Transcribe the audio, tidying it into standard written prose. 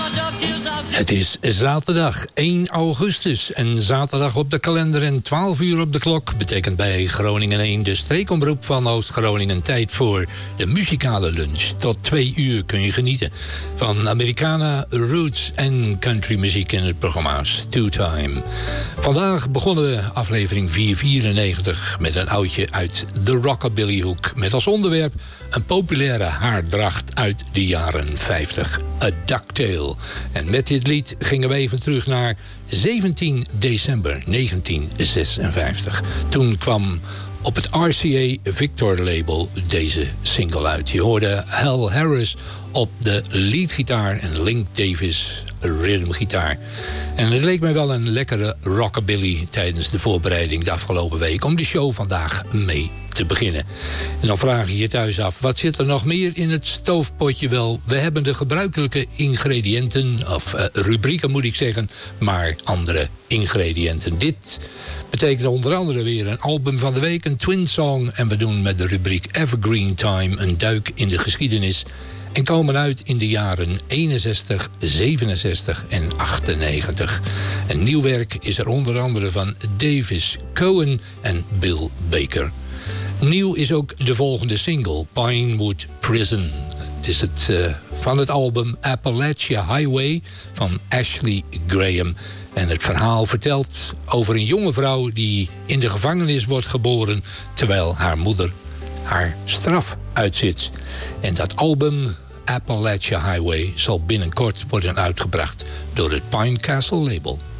Het is zaterdag 1 augustus en zaterdag op de kalender en 12 uur op de klok betekent bij Groningen 1 de streekomroep van Oost-Groningen tijd voor de muzikale lunch. Tot 2 uur kun je genieten van Americana, roots en countrymuziek in het programma's Two Time. Vandaag begonnen we aflevering 494 met een oudje uit de rockabilly hoek met als onderwerp een populaire haardracht uit de jaren 50, A Ducktail. En met dit lied gingen we even terug naar 17 december 1956. Toen kwam op het RCA Victor label deze single uit. Je hoorde Hal Harris op de leadgitaar en Link Davis rhythmgitaar. En het leek mij wel een lekkere rockabilly tijdens de voorbereiding de afgelopen week om de show vandaag mee te beginnen. En dan vraag je je thuis af, wat zit er nog meer in het stoofpotje? Wel, we hebben de gebruikelijke ingrediënten, of rubrieken moet ik zeggen, maar andere ingrediënten. Dit betekent onder andere weer een album van de week, een twin song, en we doen met de rubriek Evergreen Time een duik in de geschiedenis en komen uit in de jaren 61, 67 en 98. Een nieuw werk is er onder andere van Davis Cohen en Bill Baker. Nieuw is ook de volgende single, Pinewood Prison. Het is van het album Appalachia Highway van Ashley Graham. En het verhaal vertelt over een jonge vrouw die in de gevangenis wordt geboren terwijl haar moeder haar straf uitzit. En dat album Appalachia Highway zal binnenkort worden uitgebracht door het Pine Castle label.